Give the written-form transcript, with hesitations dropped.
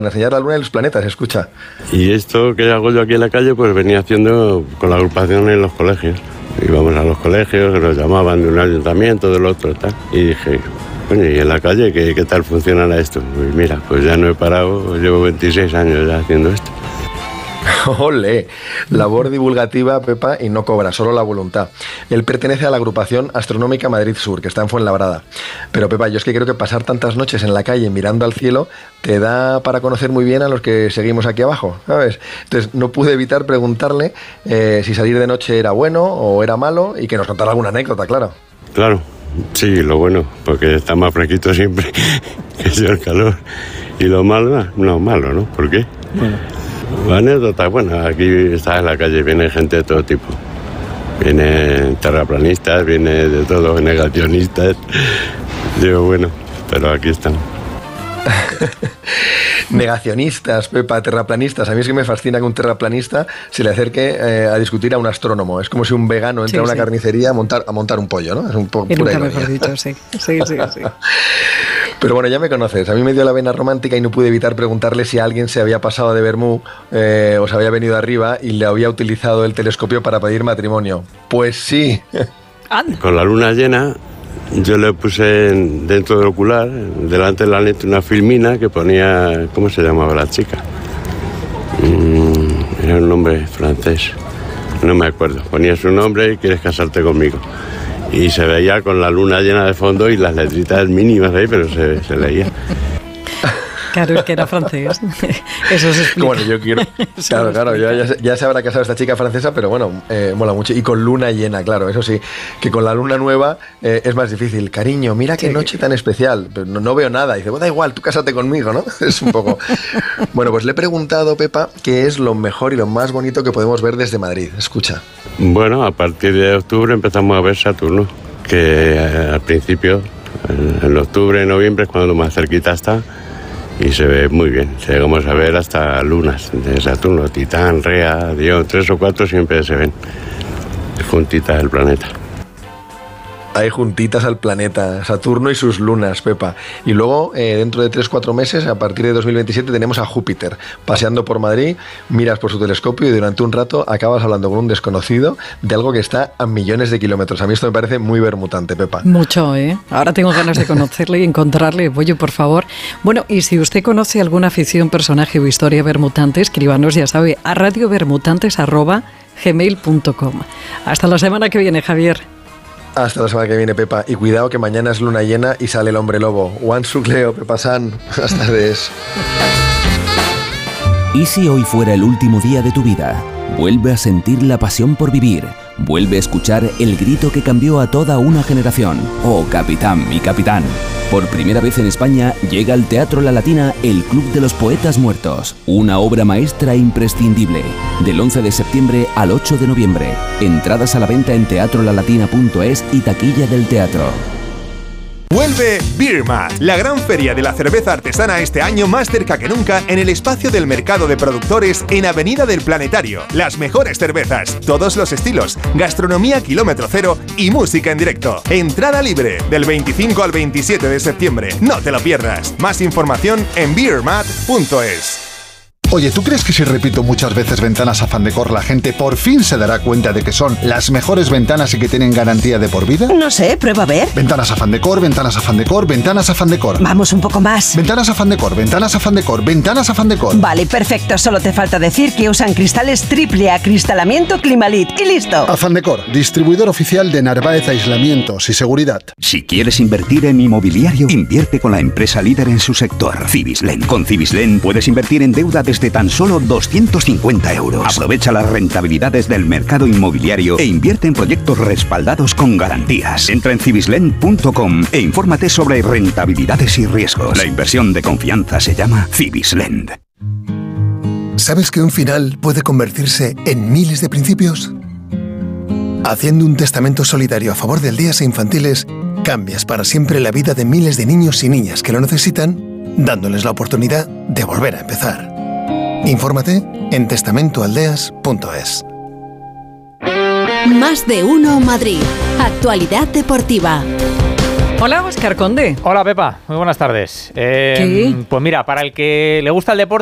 enseñar la luna y los planetas, escucha. Y esto que hago yo aquí en la calle, pues venía haciendo con la agrupación en los colegios. Íbamos a los colegios, nos llamaban de un ayuntamiento, del otro, tal. Y dije, coño, ¿y en la calle qué tal funciona esto? Pues mira, pues ya no he parado, llevo 26 años ya haciendo esto. ¡Ole! Labor divulgativa, Pepa, y no cobra, solo la voluntad. Él pertenece a la agrupación astronómica Madrid Sur, que está en Fuenlabrada. Pero, Pepa, yo es que creo que pasar tantas noches en la calle mirando al cielo te da para conocer muy bien a los que seguimos aquí abajo, ¿sabes? Entonces, no pude evitar preguntarle si salir de noche era bueno o era malo y que nos contara alguna anécdota, claro. Claro, sí, lo bueno, porque está más fresquito siempre que sea el calor. Y lo malo, no, malo, ¿no? ¿Por qué? La anécdota, bueno, aquí está en la calle, viene gente de todo tipo. Vienen terraplanistas, viene de todo, negacionistas. Digo, bueno, pero aquí están. Negacionistas, Pepa, terraplanistas. A mí es que me fascina que un terraplanista se le acerque a discutir a un astrónomo. Es como si un vegano entra a una carnicería a montar un pollo, ¿no? Es un poco pura ironía. Mejor dicho, sí. Pero bueno, ya me conoces. A mí me dio la vena romántica y no pude evitar preguntarle si alguien se había pasado de vermú o se había venido arriba y le había utilizado el telescopio para pedir matrimonio. Pues sí. Con la luna llena, yo le puse dentro del ocular, delante de la lente, una filmina que ponía... ¿Cómo se llamaba la chica? Era un nombre francés. No me acuerdo. Ponía su nombre y quieres casarte conmigo. Y se veía con la luna llena de fondo y las letritas mínimas ahí, pero se leía. Claro, es que era francés. Eso se explica. Bueno, yo quiero... Claro, ya se habrá casado esta chica francesa, pero bueno, mola mucho. Y con luna llena, claro, eso sí, que con la luna nueva es más difícil. Cariño, mira qué noche tan especial. Pero no veo nada. Y dice, bueno, da igual, tú cásate conmigo, ¿no? Es un poco... Bueno, pues le he preguntado, Pepa, qué es lo mejor y lo más bonito que podemos ver desde Madrid. Escucha. Bueno, a partir de octubre empezamos a ver Saturno, que al principio, en octubre, noviembre, es cuando más cerquita está. Y se ve muy bien. Llegamos a ver hasta lunas de Saturno, Titán, Rea, Dión, 3 o 4 siempre se ven juntitas del planeta. Hay juntitas al planeta, Saturno y sus lunas, Pepa. Y luego, dentro de 3-4 meses, a partir de 2027, tenemos a Júpiter paseando por Madrid, miras por su telescopio y durante un rato acabas hablando con un desconocido de algo que está a millones de kilómetros. A mí esto me parece muy bermutante, Pepa. Mucho, ¿eh? Ahora tengo ganas de conocerle y encontrarle. Oye, por favor. Bueno, y si usted conoce alguna ficción, personaje o historia bermutante, escríbanos, ya sabe, a radiobermutantes@gmail.com. Hasta la semana que viene, Javier. Hasta la semana que viene, Pepa. Y cuidado que mañana es luna llena y sale el hombre lobo. Wansuk Leo, Pepa San. Hasta tardes. ¿Y si hoy fuera el último día de tu vida? Vuelve a sentir la pasión por vivir. Vuelve a escuchar el grito que cambió a toda una generación. Oh, capitán, mi capitán. Por primera vez en España llega al Teatro La Latina el Club de los Poetas Muertos. Una obra maestra imprescindible. Del 11 de septiembre al 8 de noviembre. Entradas a la venta en teatrolalatina.es y taquilla del teatro. Vuelve Beer Mat, la gran feria de la cerveza artesana este año más cerca que nunca en el espacio del mercado de productores en Avenida del Planetario. Las mejores cervezas, todos los estilos, gastronomía kilómetro cero y música en directo. Entrada libre del 25 al 27 de septiembre. No te lo pierdas. Más información en beermat.es. Oye, ¿tú crees que si repito muchas veces Ventanas Afán Decor la gente por fin se dará cuenta de que son las mejores ventanas y que tienen garantía de por vida? No sé, prueba a ver. Ventanas Afán Decor, Ventanas Afán Decor, Ventanas Afán Decor. Vamos un poco más. Ventanas Afán Decor, Ventanas Afán Decor, Ventanas Afán Decor. Vale, perfecto. Solo te falta decir que usan cristales triple acristalamiento Climalit y listo. Afán Decor, distribuidor oficial de Narváez Aislamientos y Seguridad. Si quieres invertir en inmobiliario, invierte con la empresa líder en su sector, Cibislen. Con Cibislen puedes invertir en deuda desde tan solo 250 euros. Aprovecha las rentabilidades del mercado inmobiliario e invierte en proyectos respaldados con garantías. Entra en cibislen.com e infórmate sobre rentabilidades y riesgos. La inversión de confianza se llama Cibislen. ¿Sabes que un final puede convertirse en miles de principios? Haciendo un testamento solidario a favor de aldeas e infantiles, cambias para siempre la vida de miles de niños y niñas que lo necesitan, dándoles la oportunidad de volver a empezar. Infórmate en testamentoaldeas.es. Más de uno Madrid. Actualidad deportiva. Hola, Óscar Conde. Hola, Pepa. Muy buenas tardes. ¿Qué? Pues mira, para el que le gusta el deporte,